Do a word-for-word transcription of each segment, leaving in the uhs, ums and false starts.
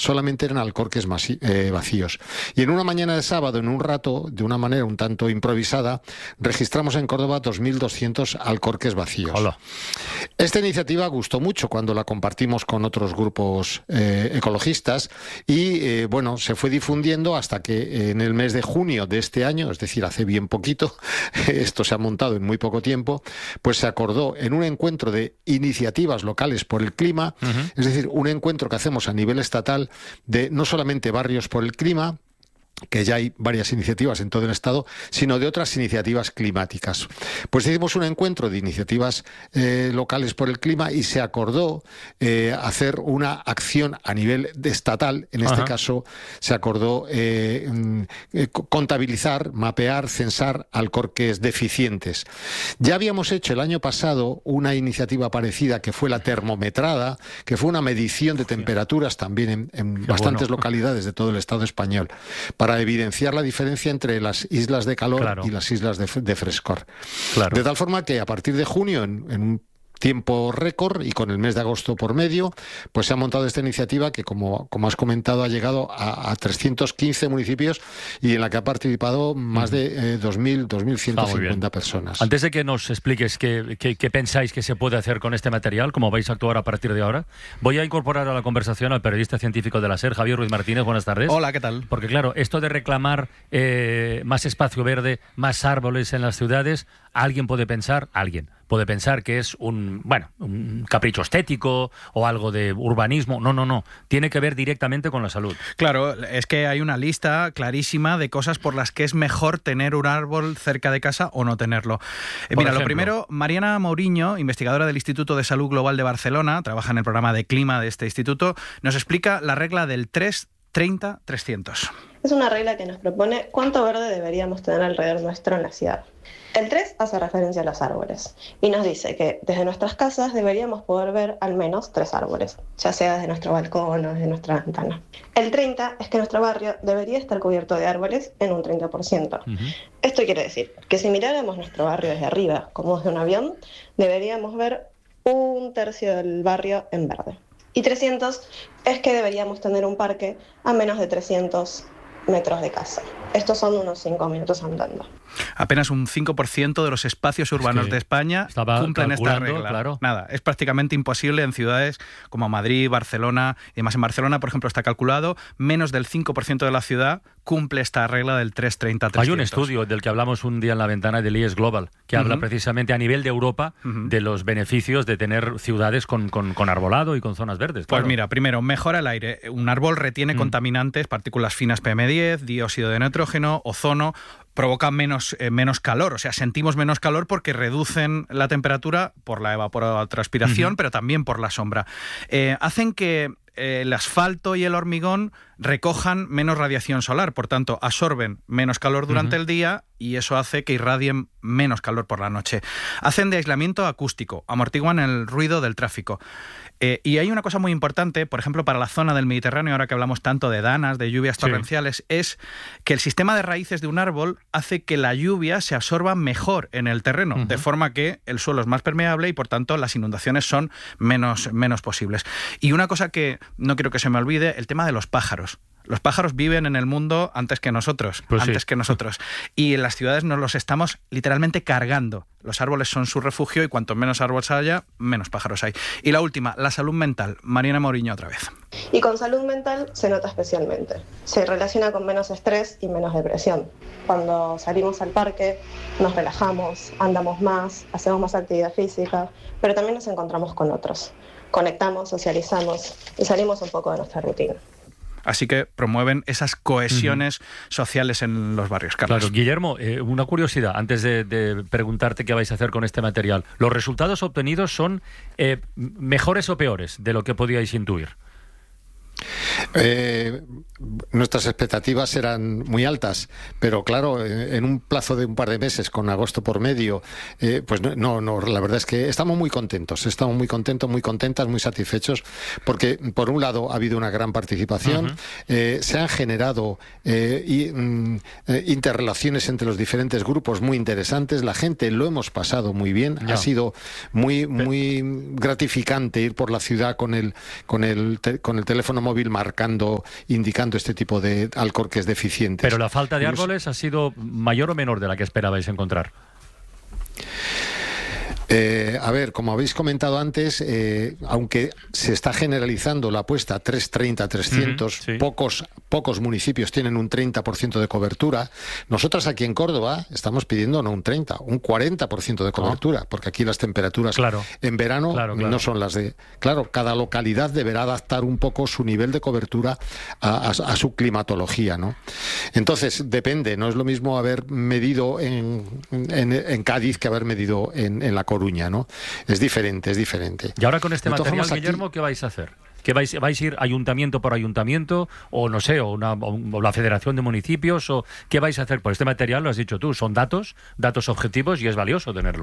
solamente eran alcorques masi- eh, vacíos. Y en una mañana de sábado, en un rato, de una manera un tanto improvisada, registramos en Córdoba dos mil doscientos alcorques vacíos. Hola. Esta iniciativa gustó mucho cuando la compartimos con otros grupos eh, ecologistas y, eh, bueno, se fue difundiendo hasta que eh, en el mes de junio de este año, es decir, hace bien poquito, esto se ha montado en muy poco tiempo, pues se acordó en un encuentro de iniciativas locales por el clima, uh-huh. es decir, un encuentro que hacemos a nivel estatal de no solamente barrios por el clima, que ya hay varias iniciativas en todo el Estado, sino de otras iniciativas climáticas. Pues hicimos un encuentro de iniciativas eh, locales por el clima y se acordó eh, hacer una acción a nivel de estatal. En este Ajá. caso se acordó eh, eh, contabilizar, mapear, censar alcorques deficientes. Ya habíamos hecho el año pasado una iniciativa parecida que fue la termometrada, que fue una medición de temperaturas también en, en bastantes bueno. localidades de todo el Estado español, para para evidenciar la diferencia entre las islas de calor claro. y las islas de, de frescor. Claro. De tal forma que a partir de junio, en, en un tiempo récord y con el mes de agosto por medio, pues se ha montado esta iniciativa que, como, como has comentado, ha llegado a, a trescientos quince municipios y en la que ha participado más de eh, dos mil ciento cincuenta personas. Antes de que nos expliques qué, qué, qué pensáis que se puede hacer con este material, cómo vais a actuar a partir de ahora, voy a incorporar a la conversación al periodista científico de la SER, Javier Ruiz Martínez. Buenas tardes. Hola, ¿qué tal? Porque claro, esto de reclamar eh, más espacio verde, más árboles en las ciudades, alguien puede pensar, alguien puede pensar que es un, bueno, un capricho estético o algo de urbanismo. No, no, no. Tiene que ver directamente con la salud. Claro, es que hay una lista clarísima de cosas por las que es mejor tener un árbol cerca de casa o no tenerlo. Eh, mira, ejemplo, lo primero, Mariana Mourinho, investigadora del Instituto de Salud Global de Barcelona, trabaja en el programa de clima de este instituto, nos explica la regla del tres treinta trescientos. Es una regla que nos propone cuánto verde deberíamos tener alrededor nuestro en la ciudad. El tres hace referencia a los árboles y nos dice que desde nuestras casas deberíamos poder ver al menos tres árboles, ya sea desde nuestro balcón o desde nuestra ventana. El treinta es que nuestro barrio debería estar cubierto de árboles en un treinta por ciento. Uh-huh. Esto quiere decir que si miráramos nuestro barrio desde arriba, como desde un avión, deberíamos ver un tercio del barrio en verde. Y trescientos es que deberíamos tener un parque a menos de trescientos metros de casa. Estos son unos cinco minutos andando. Apenas un cinco por ciento de los espacios urbanos es que de España cumplen esta regla. Claro. Nada, es prácticamente imposible en ciudades como Madrid, Barcelona, y además en Barcelona, por ejemplo, está calculado, menos del cinco por ciento de la ciudad cumple esta regla del tres treinta trescientos. Hay un estudio del que hablamos un día en la ventana del I E S Global, que uh-huh. habla precisamente a nivel de Europa uh-huh. de los beneficios de tener ciudades con, con, con arbolado y con zonas verdes. Claro. Pues mira, primero, mejora el aire. Un árbol retiene uh-huh. contaminantes, partículas finas P M diez, dióxido de nitrógeno, ozono, provoca menos, eh, menos calor, o sea, sentimos menos calor porque reducen la temperatura por la evapotranspiración, uh-huh. pero también por la sombra. Eh, hacen que eh, el asfalto y el hormigón recojan menos radiación solar, por tanto, absorben menos calor durante uh-huh. el día y eso hace que irradien menos calor por la noche. Hacen de aislamiento acústico, amortiguan el ruido del tráfico. Eh, y hay una cosa muy importante, por ejemplo, para la zona del Mediterráneo, ahora que hablamos tanto de danas, de lluvias torrenciales, sí. es que el sistema de raíces de un árbol hace que la lluvia se absorba mejor en el terreno, uh-huh. de forma que el suelo es más permeable y, por tanto, las inundaciones son menos, menos posibles. Y una cosa que no quiero que se me olvide, el tema de los pájaros. Los pájaros viven en el mundo antes que nosotros, pues antes sí. que nosotros. Y en las ciudades nos los estamos literalmente cargando. Los árboles son su refugio y cuanto menos árboles haya, menos pájaros hay. Y la última, la salud mental. Mariana Mourinho otra vez. Y con salud mental se nota especialmente. Se relaciona con menos estrés y menos depresión. Cuando salimos al parque, nos relajamos, andamos más, hacemos más actividad física, pero también nos encontramos con otros. Conectamos, socializamos y salimos un poco de nuestra rutina. Así que promueven esas cohesiones uh-huh. sociales en los barrios. Carlos. Claro, Guillermo, eh, una curiosidad, antes de, de preguntarte qué vais a hacer con este material. ¿Los resultados obtenidos son eh, mejores o peores de lo que podíais intuir? Eh, nuestras expectativas eran muy altas, pero claro, en un plazo de un par de meses, con agosto por medio, eh, pues no, no, la verdad es que estamos muy contentos, estamos muy contentos, muy contentas, muy satisfechos, porque por un lado ha habido una gran participación, uh-huh. eh, se han generado eh, y, mm, eh, interrelaciones entre los diferentes grupos muy interesantes, la gente lo hemos pasado muy bien, no. ha sido muy, muy gratificante ir por la ciudad con el, con el, te, con el teléfono móvil móvil marcando, indicando este tipo de alcorques deficientes. Pero la falta de árboles ha sido mayor o menor de la que esperabais encontrar. Eh, a ver, como habéis comentado antes, eh, aunque se está generalizando la apuesta a trescientos treinta, trescientos, uh-huh, sí. pocos, pocos municipios tienen un treinta por ciento de cobertura. Nosotros aquí en Córdoba estamos pidiendo no un treinta, un cuarenta por ciento de cobertura, oh. porque aquí las temperaturas claro. en verano claro, claro. no son las de... Claro, cada localidad deberá adaptar un poco su nivel de cobertura a, a, a su climatología, ¿no? Entonces, depende, no es lo mismo haber medido en, en, en Cádiz que haber medido en, en la Coruña. Coruña, ¿no? Es diferente, es diferente. Y ahora con este material, aquí... Guillermo, ¿qué vais a hacer? ¿Qué vais, vais a ir ayuntamiento por ayuntamiento o no sé, o, una, o la Federación de Municipios? O ¿qué vais a hacer por este material? Lo has dicho tú, son datos, datos objetivos y es valioso tenerlo.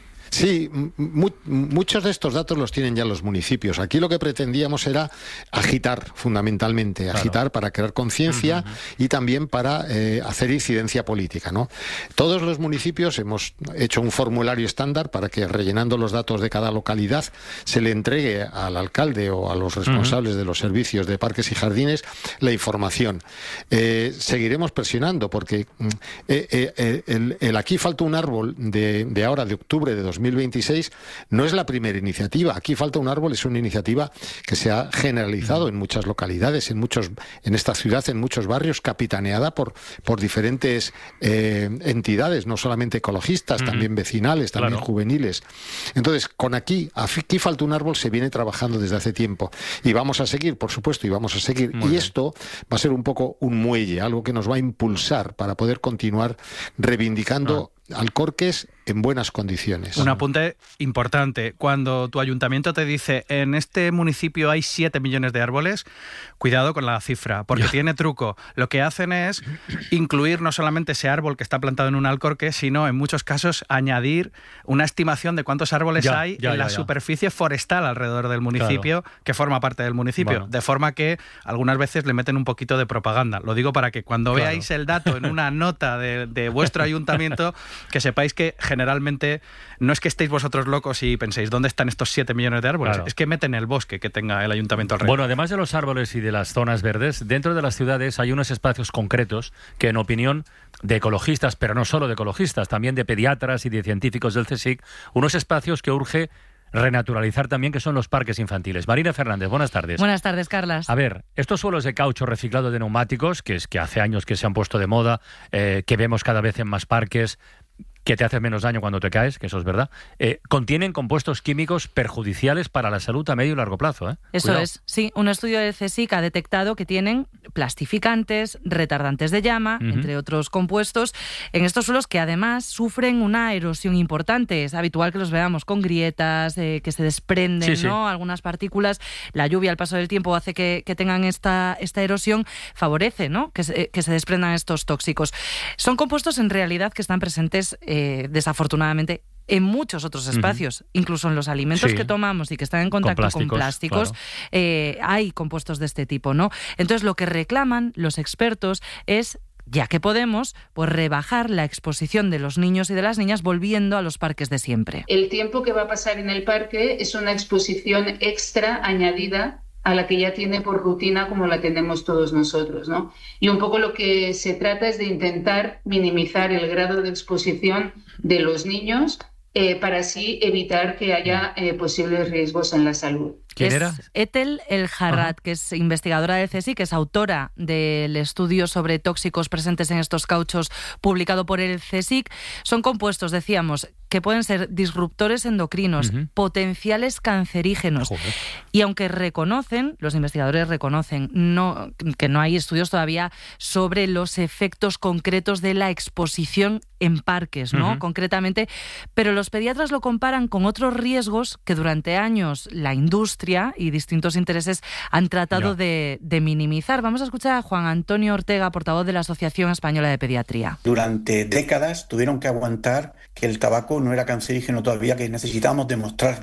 Sí, mu muchos de estos datos los tienen ya los municipios. Aquí lo que pretendíamos era agitar, fundamentalmente, claro. agitar para crear conciencia uh-huh. y también para eh, hacer incidencia política, ¿no? Todos los municipios hemos hecho un formulario estándar para que, rellenando los datos de cada localidad, se le entregue al alcalde o a los responsables uh-huh. de los servicios de parques y jardines la información. Eh, seguiremos presionando porque eh, eh, el, el aquí falta un árbol de, de ahora, de octubre de dos mil veintiséis, no es la primera iniciativa. Aquí falta un árbol es una iniciativa que se ha generalizado en muchas localidades, en muchos, en esta ciudad, en muchos barrios, capitaneada por, por diferentes eh, entidades, no solamente ecologistas, uh-huh. también vecinales, también claro. juveniles. Entonces, con aquí, aquí falta un árbol, se viene trabajando desde hace tiempo. Y vamos a seguir, por supuesto, y vamos a seguir. Muy y bien. Esto va a ser un poco un muelle, algo que nos va a impulsar para poder continuar reivindicando no. alcorques en buenas condiciones. Un apunte importante. Cuando tu ayuntamiento te dice en este municipio hay siete millones de árboles, cuidado con la cifra, porque ya. tiene truco. Lo que hacen es incluir no solamente ese árbol que está plantado en un alcorque, sino en muchos casos añadir una estimación de cuántos árboles ya, hay ya, en ya, la ya. superficie forestal alrededor del municipio, claro. que forma parte del municipio. Bueno. De forma que algunas veces le meten un poquito de propaganda. Lo digo para que cuando claro. veáis el dato en una nota de, de vuestro ayuntamiento, que sepáis que generalmente no es que estéis vosotros locos y penséis ¿dónde están estos siete millones de árboles? Claro. Es que meten el bosque que tenga el ayuntamiento alrededor. Bueno, además de los árboles y de las zonas verdes, dentro de las ciudades hay unos espacios concretos que, en opinión de ecologistas, pero no solo de ecologistas, también de pediatras y de científicos del CSIC, unos espacios que urge renaturalizar también, que son los parques infantiles. Marina Fernández, buenas tardes. Buenas tardes, Carlas. A ver, estos suelos de caucho reciclado de neumáticos, que es que hace años que se han puesto de moda, eh, que vemos cada vez en más parques, que te hace menos daño cuando te caes, que eso es verdad, eh, contienen compuestos químicos perjudiciales para la salud a medio y largo plazo. ¿eh? Eso Cuidado. es, sí. Un estudio del CSIC ha detectado que tienen plastificantes, retardantes de llama, uh-huh. entre otros compuestos, en estos suelos que además sufren una erosión importante. Es habitual que los veamos con grietas, eh, que se desprenden, sí, ¿no? Sí. Algunas partículas. La lluvia, al paso del tiempo, hace que, que tengan esta, esta erosión, favorece, ¿no? que, se, que se desprendan estos tóxicos. Son compuestos, en realidad, que están presentes Eh, desafortunadamente en muchos otros espacios, uh-huh. incluso en los alimentos sí. que tomamos y que están en contacto con plásticos, con plásticos claro. eh, hay compuestos de este tipo, ¿no? Entonces lo que reclaman los expertos es, ya que podemos, pues rebajar la exposición de los niños y de las niñas volviendo a los parques de siempre. El tiempo que va a pasar en el parque es una exposición extra añadida a la que ya tiene por rutina como la tenemos todos nosotros, ¿no? Y un poco lo que se trata es de intentar minimizar el grado de exposición de los niños eh, para así evitar que haya eh, posibles riesgos en la salud. ¿Quién era? Es Ethel El Harrat, uh-huh. que es investigadora del CSIC, que es autora del estudio sobre tóxicos presentes en estos cauchos publicado por el CSIC. Son compuestos, decíamos, que pueden ser disruptores endocrinos, uh-huh. potenciales cancerígenos. Joder. Y aunque reconocen, los investigadores reconocen no, que no hay estudios todavía sobre los efectos concretos de la exposición en parques, ¿no? Uh-huh. Concretamente, pero los pediatras lo comparan con otros riesgos que durante años la industria y distintos intereses han tratado de, de minimizar. Vamos a escuchar a Juan Antonio Ortega, portavoz de la Asociación Española de Pediatría. Durante décadas tuvieron que aguantar que el tabaco no era cancerígeno todavía, que necesitábamos demostrarlo.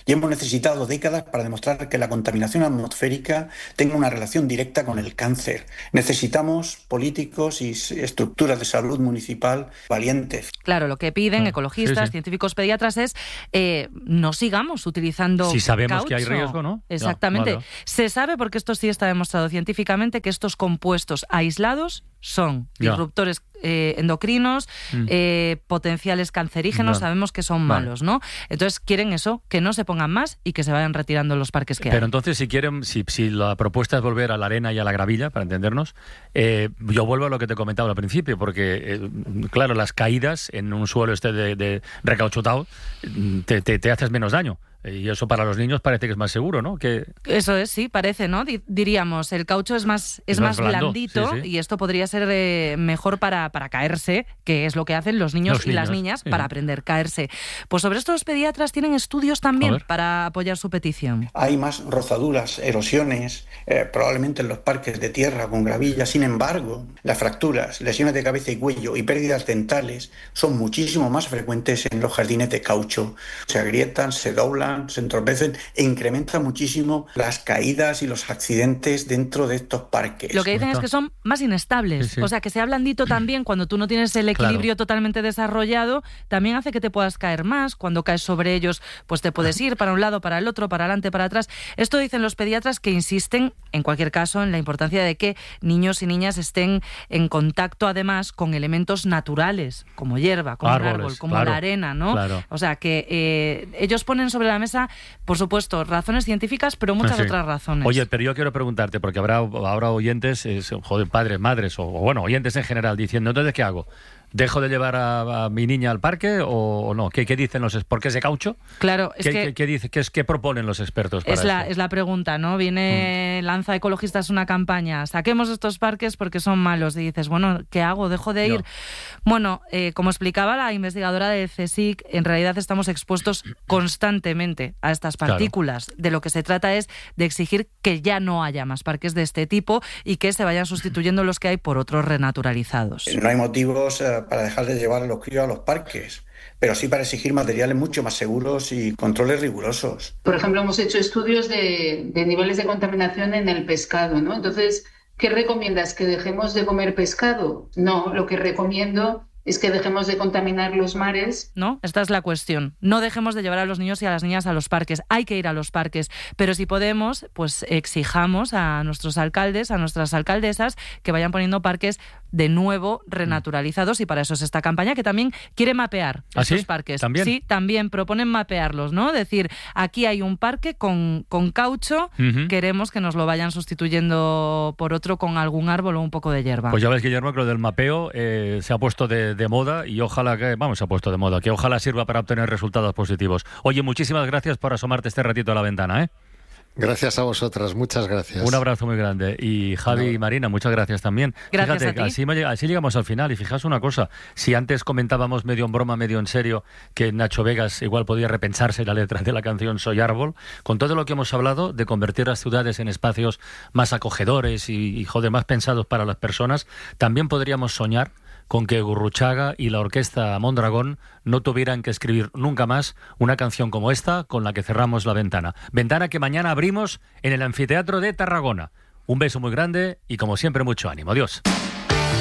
y hemos necesitado décadas para demostrar que la contaminación atmosférica tenga una relación directa con el cáncer. Necesitamos políticos y estructuras de salud municipal valientes. Claro, lo que piden Ah, ecologistas, sí, sí. científicos, pediatras es eh, no sigamos utilizando Si sabemos caucho. que hay riesgo, ¿no? Exactamente. No, vale. Se sabe, porque esto sí está demostrado científicamente, que estos compuestos aislados son Ya. disruptores eh, endocrinos, Mm. eh, potenciales cancerígenos, Vale. sabemos que son Vale. malos, ¿no? Entonces quieren eso, que no se pongan más y que se vayan retirando los parques que Pero hay. entonces, si quieren, si, si la propuesta es volver a la arena y a la gravilla, para entendernos, eh, yo vuelvo a lo que te comentaba al principio, porque, eh, claro, las caídas en un suelo este de, de recauchutado te, te, te haces menos daño. Y eso para los niños parece que es más seguro, ¿no? Que Eso es, sí, parece, ¿no? Di- diríamos, el caucho es más, es Es más más blando, blandito sí, sí. y esto podría ser eh, mejor para, para caerse, que es lo que hacen los niños Los y las niños, niñas sí. para aprender a caerse. Pues sobre esto los pediatras tienen estudios A también ver. para apoyar su petición. Hay más rozaduras, erosiones, eh, probablemente en los parques de tierra con gravilla. Sin embargo, las fracturas, lesiones de cabeza y cuello y pérdidas dentales son muchísimo más frecuentes en los jardines de caucho. Se agrietan, se doblan, se entorpecen e incrementa muchísimo las caídas y los accidentes dentro de estos parques. Lo que dicen es Está. que son más inestables. Sí, sí. O sea, que sea blandito también cuando tú no tienes el equilibrio Claro. totalmente desarrollado, también hace que te puedas caer más. Cuando caes sobre ellos, pues te puedes ir para un lado, para el otro, para adelante, para atrás. Esto dicen los pediatras, que insisten, en cualquier caso, en la importancia de que niños y niñas estén en contacto, además, con elementos naturales, como hierba, como Árboles, un árbol, como claro, la arena, ¿no? claro. O sea, que eh, ellos ponen sobre la mesa, por supuesto, razones científicas, pero muchas Sí. otras razones. Oye, pero yo quiero preguntarte, porque habrá ahora oyentes, eh, joder, padres, madres, o, o bueno, oyentes en general, diciendo, entonces, ¿qué hago? ¿Dejo de llevar a, a mi niña al parque o, o no? ¿Qué, qué dicen los expertos? ¿Por qué es de caucho? Claro, es ¿Qué, que... qué- qué dice, qué, es- qué proponen los expertos para Es la, esto? es la pregunta, ¿no? Viene, lanza Ecologistas una campaña, saquemos estos parques porque son malos. Y dices, bueno, ¿qué hago? ¿Dejo de ir? No. Bueno, eh, como explicaba la investigadora de CSIC, en realidad estamos expuestos constantemente a estas Claro. partículas. De lo que se trata es de exigir que ya no haya más parques de este tipo y que se vayan sustituyendo los que hay por otros renaturalizados. No hay motivos eh, para dejar de llevar a los críos a los parques, pero sí para exigir materiales mucho más seguros y controles rigurosos. Por ejemplo, hemos hecho estudios de, de niveles de contaminación en el pescado, ¿no? Entonces, ¿qué recomiendas? ¿Que dejemos de comer pescado? No, lo que recomiendo es que dejemos de contaminar los mares. ¿No? Esta es la cuestión. No dejemos de llevar a los niños y a las niñas a los parques. Hay que ir a los parques. Pero si podemos, pues exijamos a nuestros alcaldes, a nuestras alcaldesas, que vayan poniendo parques de nuevo renaturalizados, y para eso es esta campaña que también quiere mapear ¿Ah, estos sí? parques. ¿También? Sí, también proponen mapearlos, ¿no? Decir, aquí hay un parque con, con caucho, Ujú. queremos que nos lo vayan sustituyendo por otro con algún árbol o un poco de hierba. Pues ya ves, Guillermo, que lo del mapeo eh, se ha puesto de, de moda y ojalá que, vamos, se ha puesto de moda, que ojalá sirva para obtener resultados positivos. Oye, muchísimas gracias por asomarte este ratito a la ventana, ¿eh? Gracias a vosotras, muchas gracias. Un abrazo muy grande. Y Javi y Marina, muchas gracias también. Gracias Fíjate, a ti. Así, me- así llegamos al final. Y fijaos una cosa, si antes comentábamos medio en broma, medio en serio, que Nacho Vegas igual podía repensarse la letra de la canción Soy Árbol, con todo lo que hemos hablado de convertir las ciudades en espacios más acogedores y, y joder, más pensados para las personas, también podríamos soñar con que Gurruchaga y la orquesta Mondragón no tuvieran que escribir nunca más una canción como esta con la que cerramos la ventana. Ventana que mañana abrimos en el Anfiteatro de Tarragona. Un beso muy grande y, como siempre, mucho ánimo. Adiós.